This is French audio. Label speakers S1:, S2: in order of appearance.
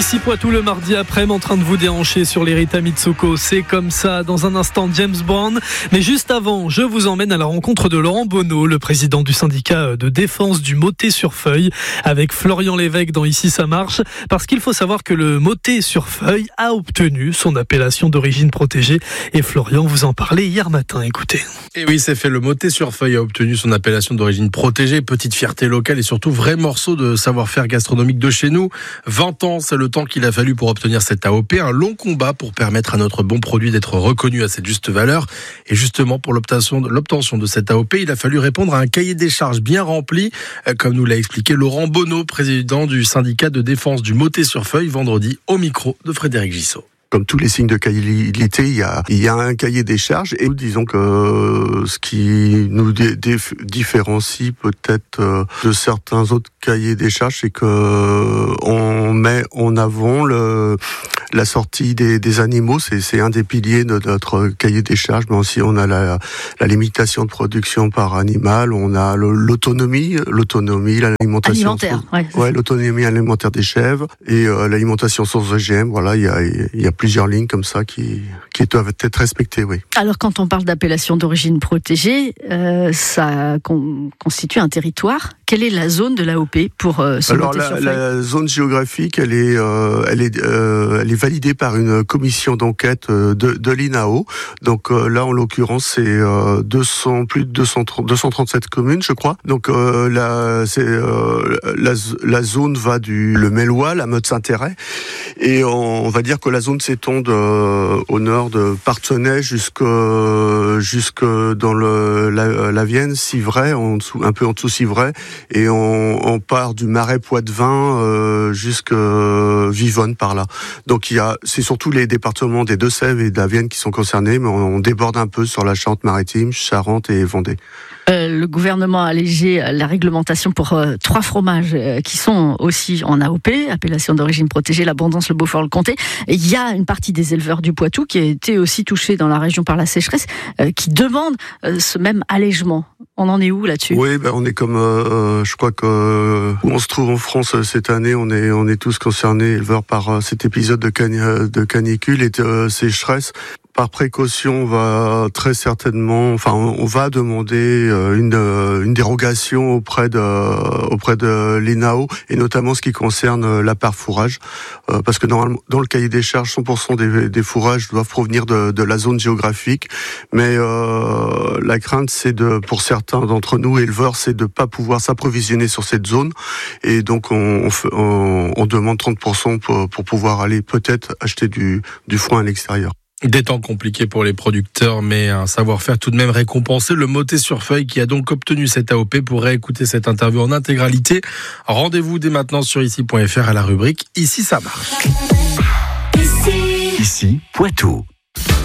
S1: Ici Poitou le mardi après-midi en train de vous déhancher sur les Rita Mitsouko. C'est comme ça, dans un instant James Brown. Mais juste avant, je vous emmène à la rencontre de Laurent Bonneau, le président du syndicat de défense du Motet-sur-Feuille, avec Florian Lévesque dans Ici ça marche. Parce qu'il faut savoir que le Motet-sur-Feuille a obtenu son appellation d'origine protégée. Et Florian vous en parlait hier matin, écoutez.
S2: Et oui, c'est fait. Le Motet-sur-Feuille a obtenu son appellation d'origine protégée. Petite fierté locale et surtout vrai morceau de savoir-faire gastronomique de chez nous. 20 ans, c'est le temps qu'il a fallu pour obtenir cette AOP. Un long combat pour permettre à notre bon produit d'être reconnu à cette juste valeur. Et justement, pour l'obtention de cette AOP, il a fallu répondre à un cahier des charges bien rempli, comme nous l'a expliqué Laurent Bonneau, président du syndicat de défense du Motet-sur-Feuille, vendredi au micro de Frédéric Gissot.
S3: Comme tous les signes de qualité, il y a un cahier des charges et disons que ce qui nous différencie peut-être de certains autres cahiers des charges, c'est que on met en avant la sortie des animaux, c'est un des piliers de notre cahier des charges, mais aussi on a la limitation de production par animal, on a l'autonomie, l'alimentation l'autonomie alimentaire des chèvres et l'alimentation sans OGM. Voilà, il y a plusieurs lignes comme ça qui doivent être respectées, oui.
S4: Alors, quand on parle d'appellation d'origine protégée, ça constitue un territoire. Quelle est la zone de l'AOP pour ce Motet-sur-Feuille ?
S3: La zone géographique, elle est validée par une commission d'enquête de l'INAO. Donc là, en l'occurrence, c'est plus de 237 communes, je crois. Donc la zone va le Mellois, la Meute-Saint-Héret, et on va dire que la zone s'étend au nord de Parthenay jusque dans la Vienne, Civray, un peu en dessous Civray, et on part du Marais Poitevin jusque Vivonne par là. Donc c'est surtout les départements des Deux-Sèvres et de la Vienne qui sont concernés, mais on déborde un peu sur la Charente-Maritime, Charente et Vendée.
S4: Le gouvernement a allégé la réglementation pour 3 fromages qui sont aussi en AOP, appellation d'origine protégée, l'Abondance, le Beaufort, le Comté. Et il y a une partie des éleveurs du Poitou qui a été aussi touchée dans la région par la sécheresse, qui demandent ce même allègement. On en est où là-dessus ?
S3: Oui, on est comme, je crois que où on se trouve en France cette année, on est tous concernés, éleveurs, par cet épisode de canicule et de sécheresse. Par précaution, on va très certainement, on va demander une dérogation auprès de l'INAO, et notamment ce qui concerne la part fourrage, parce que normalement, dans le cahier des charges, 100% des fourrages doivent provenir de la zone géographique, mais la crainte, pour certains d'entre nous éleveurs, c'est de pas pouvoir s'approvisionner sur cette zone, et donc on demande 30% pour pouvoir aller peut-être acheter du foin à l'extérieur.
S2: Des temps compliqués pour les producteurs, mais un savoir-faire tout de même récompensé. Le Motet-sur-Feuille qui a donc obtenu cette AOP. Pour réécouter cette interview en intégralité, rendez-vous dès maintenant sur ici.fr à la rubrique Ici ça marche.
S5: Ici Poitou.